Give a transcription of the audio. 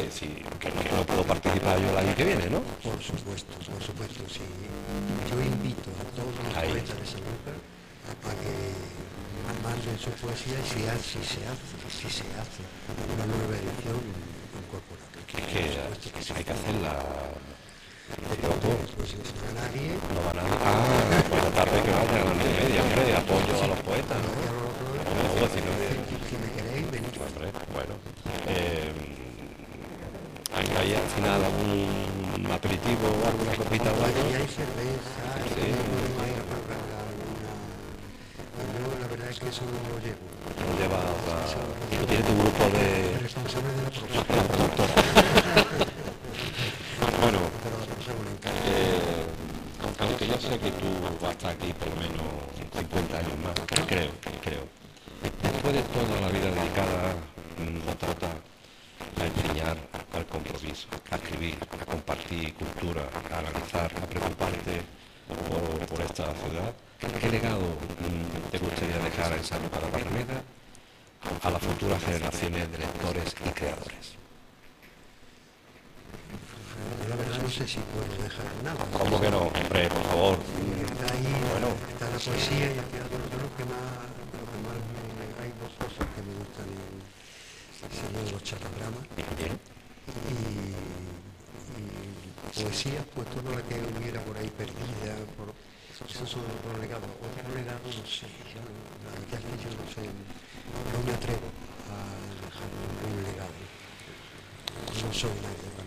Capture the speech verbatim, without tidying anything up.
que, si, que, que no puedo participar yo el año que viene, ¿no? Por supuesto, por supuesto, sí. Yo invito a todos los Ahí. poetas de Sanlúcar a que manden su poesía y si, hace, si se hace, si se hace una nueva edición, incorporarla. Que, que, que sí. hay que hacerla. Pues no va nadie. No va nadie. Ah, por la tarde que vaya a las nueve y media, hombre, apoyo a los poetas, ¿no? No me jodas, si no Si me queréis, venid. Hombre, bueno. Eh, ¿hay, hay al final algún aperitivo o alguna copita o algo? Y hay cerveza, Sí. hay alguna... Yo la verdad es que eso no lo llevo. Lo lleva a... Tú tienes tu grupo de... Responsable de la La producción. productora. Bueno, Pero la persona me encanta. eh, aunque yo sé que tú vas a estar aquí por lo menos cincuenta años más, creo, creo. Después de toda la vida dedicada, J J, a enseñar, al compromiso, a escribir, a compartir cultura, a analizar, a preocuparte por, por esta ciudad, ¿qué legado mm, te gustaría dejar en Sanlúcar de Barrameda a las futuras generaciones de lectores y creadores? Yo la verdad no sé si puedo dejar nada. ¿Cómo que no? Hombre, por favor. Está ahí, Bueno. está la poesía y el teatro. Yo lo que más, lo que más me, hay dos cosas que me gustan en serían los chatagramas Bien. y, y poesía, pues toda la que hubiera por ahí perdida, por, esos son los legados. Otro legado, no sé, yo, la verdad es que yo no sé, no me atrevo a dejar ningún legado. No soy nadie.